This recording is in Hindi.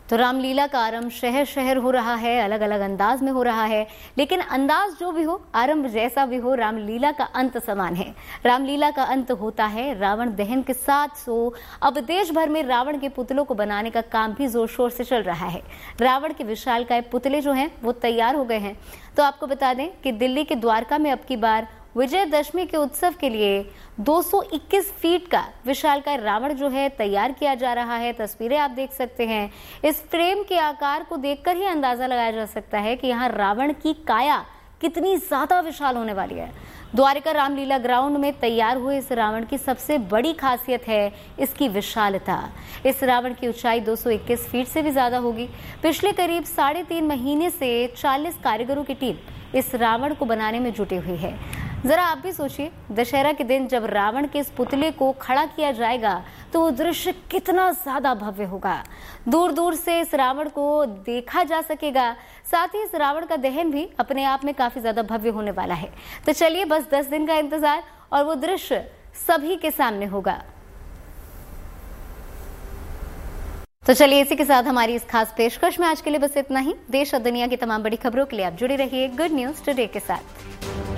तो रामलीला का आरंभ शहर शहर हो रहा है, अलग अलग अंदाज में हो रहा है, लेकिन अंदाज जो भी हो, आरंभ जैसा भी हो, रामलीला का अंत समान है। रामलीला का अंत होता है रावण दहन के साथ। सो अब देश भर में रावण के पुतलों को बनाने का काम भी जोर शोर से चल रहा है। रावण के विशालकाय पुतले जो हैं वो तैयार हो गए हैं। तो आपको बता दें कि दिल्ली के द्वारका में अब की बार विजयदशमी के उत्सव के लिए 221 फीट का विशालकाय रावण जो है तैयार किया जा रहा है। तस्वीरें आप देख सकते हैं। इस फ्रेम के आकार को देखकर ही अंदाजा लगाया जा सकता है कि यहाँ रावण की काया कितनी ज्यादा विशाल होने वाली है। द्वारका रामलीला ग्राउंड में तैयार हुए इस रावण की सबसे बड़ी खासियत है इसकी विशालता। इस रावण की ऊंचाई 221 फीट से भी ज्यादा होगी। पिछले करीब 3.5 महीने से 40 कारीगरों की टीम इस रावण को बनाने में जुटी हुई है। जरा आप भी सोचिए, दशहरा के दिन जब रावण के इस पुतले को खड़ा किया जाएगा तो वो दृश्य कितना ज्यादा भव्य होगा। दूर दूर से इस रावण को देखा जा सकेगा। साथ ही इस रावण का दहन भी अपने आप में काफी ज्यादा भव्य होने वाला है। तो चलिए बस 10 दिन का इंतजार और वो दृश्य सभी के सामने होगा। तो चलिए इसी के साथ हमारी इस खास पेशकश में आज के लिए बस इतना ही। देश और दुनिया की तमाम बड़ी खबरों के लिए आप जुड़े रहिए गुड न्यूज टुडे के साथ।